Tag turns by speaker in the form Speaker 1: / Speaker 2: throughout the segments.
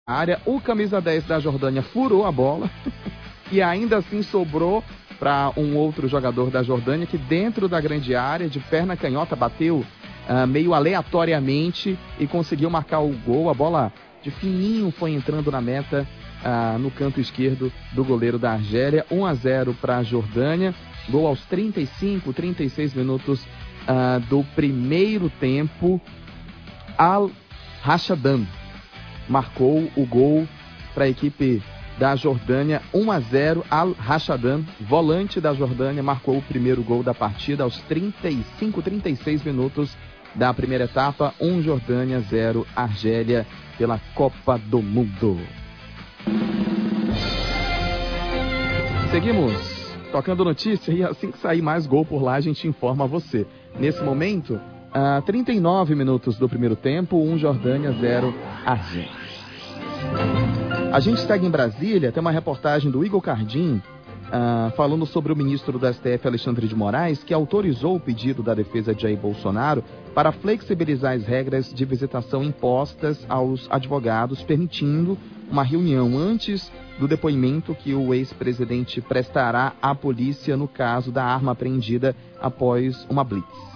Speaker 1: área. O camisa 10 da Jordânia furou a bola e ainda assim sobrou para um outro jogador da Jordânia que dentro da grande área, de perna canhota, bateu meio aleatoriamente e conseguiu marcar o gol. A bola de fininho foi entrando na meta no canto esquerdo do goleiro da Argélia. 1-0 para a Jordânia. Gol aos 36 minutos do primeiro tempo. Al-Rashadan marcou o gol para a equipe da Jordânia. 1-0, Al-Rashadan, volante da Jordânia, marcou o primeiro gol da partida aos 36 minutos da primeira etapa. 1 Jordânia, 0 Argélia, pela Copa do Mundo. Seguimos tocando notícia e assim que sair mais gol por lá a gente informa você. Nesse momento, 39 minutos do primeiro tempo, 1 Jordânia, 0 Argélia. A gente segue em Brasília, tem uma reportagem do Igor Cardim falando sobre o ministro do STF, Alexandre de Moraes, que autorizou o pedido da defesa de Jair Bolsonaro para flexibilizar as regras de visitação impostas aos advogados, permitindo uma reunião antes do depoimento que o ex-presidente prestará à polícia no caso da arma apreendida após uma blitz.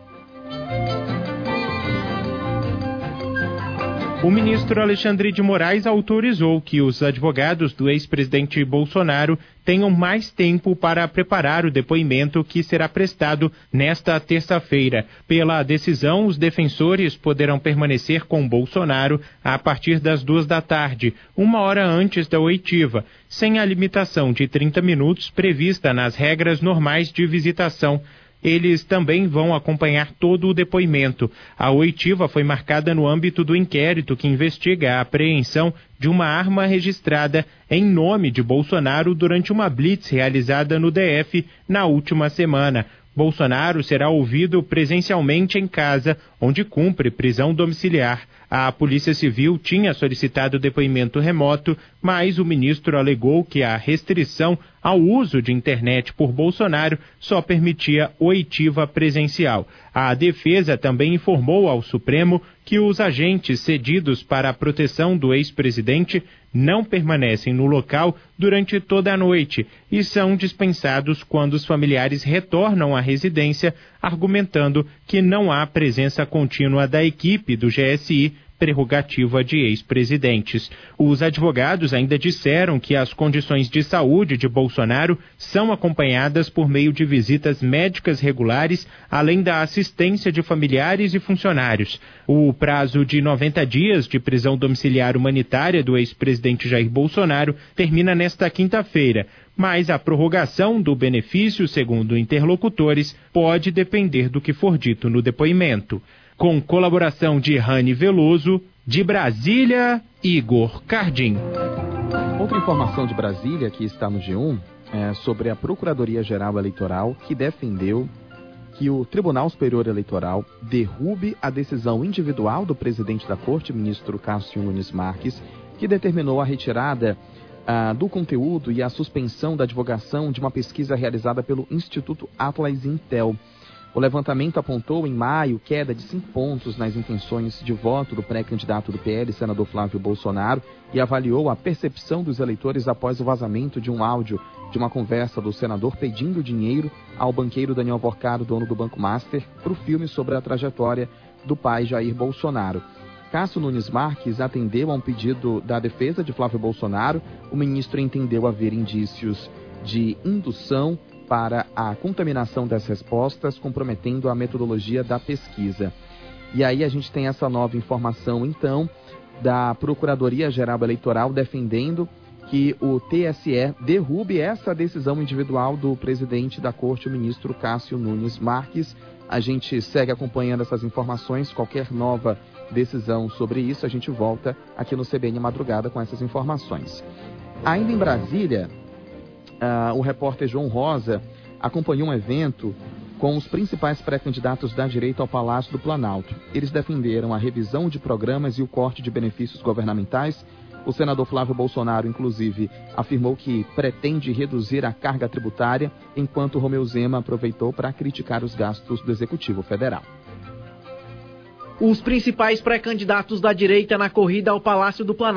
Speaker 2: O ministro Alexandre de Moraes autorizou que os advogados do ex-presidente Bolsonaro tenham mais tempo para preparar o depoimento que será prestado nesta terça-feira. Pela decisão, os defensores poderão permanecer com Bolsonaro a partir das 14h, 1 hora antes da oitiva, sem a limitação de 30 minutos prevista nas regras normais de visitação. Eles também vão acompanhar todo o depoimento. A oitiva foi marcada no âmbito do inquérito que investiga a apreensão de uma arma registrada em nome de Bolsonaro durante uma blitz realizada no DF na última semana. Bolsonaro será ouvido presencialmente em casa, onde cumpre prisão domiciliar. A Polícia Civil tinha solicitado depoimento remoto, mas o ministro alegou que a restrição ao uso de internet por Bolsonaro só permitia oitiva presencial. A defesa também informou ao Supremo que os agentes cedidos para a proteção do ex-presidente não permanecem no local durante toda a noite e são dispensados quando os familiares retornam à residência, argumentando que não há presença contínua da equipe do GSI, prerrogativa de ex-presidentes. Os advogados ainda disseram que as condições de saúde de Bolsonaro são acompanhadas por meio de visitas médicas regulares, além da assistência de familiares e funcionários. O prazo de 90 dias de prisão domiciliar humanitária do ex-presidente Jair Bolsonaro termina nesta quinta-feira, mas a prorrogação do benefício, segundo interlocutores, pode depender do que for dito no depoimento. Com colaboração de Rani Veloso, de Brasília, Igor Cardim.
Speaker 1: Outra informação de Brasília que está no G1 é sobre a Procuradoria-Geral Eleitoral, que defendeu que o Tribunal Superior Eleitoral derrube a decisão individual do presidente da Corte, ministro Cássio Nunes Marques, que determinou a retirada do conteúdo e a suspensão da divulgação de uma pesquisa realizada pelo Instituto Atlas Intel. O levantamento apontou em maio queda de 5 pontos nas intenções de voto do pré-candidato do PL, senador Flávio Bolsonaro, e avaliou a percepção dos eleitores após o vazamento de um áudio de uma conversa do senador pedindo dinheiro ao banqueiro Daniel Vorcado, dono do Banco Master, para o filme sobre a trajetória do pai Jair Bolsonaro. Cássio Nunes Marques atendeu a um pedido da defesa de Flávio Bolsonaro. O ministro entendeu haver indícios de indução para a contaminação das respostas, comprometendo a metodologia da pesquisa. E aí a gente tem essa nova informação, então, da Procuradoria-Geral Eleitoral defendendo que o TSE derrube essa decisão individual do presidente da Corte, o ministro Cássio Nunes Marques. A gente segue acompanhando essas informações. Qualquer nova decisão sobre isso, a gente volta aqui no CBN Madrugada com essas informações. Ainda em Brasília, o repórter João Rosa acompanhou um evento com os principais pré-candidatos da direita ao Palácio do Planalto. Eles defenderam a revisão de programas e o corte de benefícios governamentais. O senador Flávio Bolsonaro, inclusive, afirmou que pretende reduzir a carga tributária, enquanto Romeu Zema aproveitou para criticar os gastos do Executivo Federal.
Speaker 3: Os principais pré-candidatos da direita na corrida ao Palácio do Planalto